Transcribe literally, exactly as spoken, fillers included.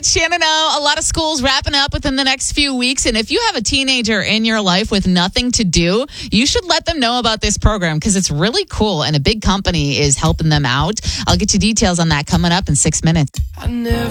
right, Shannon. A lot of schools wrapping up within the next few weeks. And if you have a teenager in your life with nothing to do, you should let them know about this program because it's really cool and a big company is helping them out. I'll get you details on that coming up in six minutes. I never